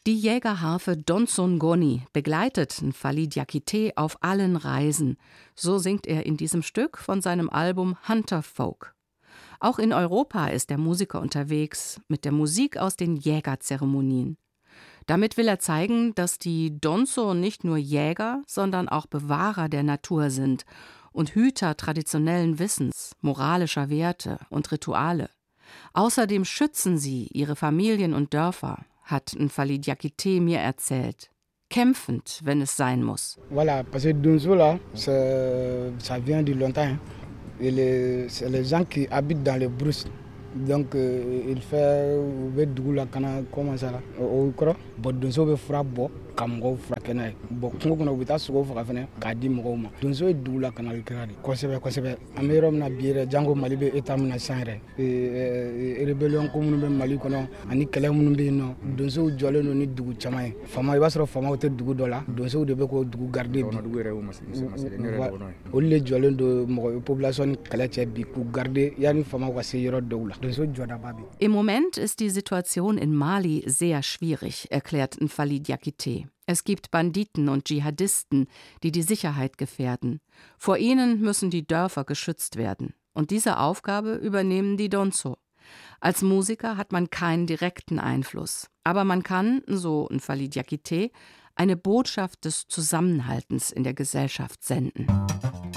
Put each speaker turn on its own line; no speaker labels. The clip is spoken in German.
Die Jägerharfe Donso Ngoni begleitet N'Faly Diakité auf allen Reisen. So singt er in diesem Stück von seinem Album Hunter Folk. Auch in Europa ist der Musiker unterwegs, mit der Musik aus den Jägerzeremonien. Damit will er zeigen, dass die Donso nicht nur Jäger, sondern auch Bewahrer der Natur sind und Hüter traditionellen Wissens, moralischer Werte und Rituale. Außerdem schützen sie ihre Familien und Dörfer, hat N'Faly Diakité mir erzählt. Kämpfend, wenn es sein muss.
Voilà, parce que Donso là, ça vient de longtemps. C'est les gens qui habitent dans les brousses. Donc il fait u bɛ dugu la ka na comment ça là o kɔrɔ bon donso bɛ fura bɔ ka mɔgɔw furakɛ n'a ye bon kungo kɔnɔ u bɛ taa sogow faga fɛnɛ k'a di mɔgɔw ma donso ye dugu la kanali kɛra de kosɛbɛ kosɛbɛ an bɛ yɔrɔ min na bi yɛrɛ janko Mali bɛ état min na sisan yɛrɛ rébellion ko minnu bɛ Mali kɔnɔ ani kɛlɛ minnu bɛ yen nɔ donsow jɔlen don ni dugu caman ye faama i b'a sɔrɔ faamaw tɛ dugu dɔ la donsow de bɛ k'o dugu garder bi olu de jɔlen don mɔgɔ population ni kɛlɛ cɛ bi k'u garder yanni faamaw ka se yɔrɔ dɔw la donso jɔda ba bi.
Im Moment ist die Situation in Mali sehr schwierig, erklärt N'Faly Diakité. Es gibt Banditen und Dschihadisten, die die Sicherheit gefährden. Vor ihnen müssen die Dörfer geschützt werden. Und diese Aufgabe übernehmen die Donso. Als Musiker hat man keinen direkten Einfluss. Aber man kann, so N'Faly Diakité, eine Botschaft des Zusammenhaltens in der Gesellschaft senden.